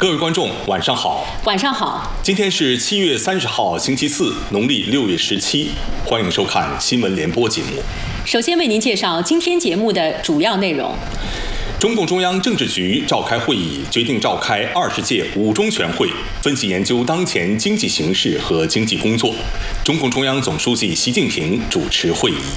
各位观众，晚上好。 晚上好。 今天是7月30号，星期四，农历6月17。欢迎收看新闻联播节目。 首先为您介绍今天节目的主要内容。 中共中央政治局召开会议，决定召开20届5中全会，分析研究当前经济形势和经济工作。中共中央总书记习近平主持会议。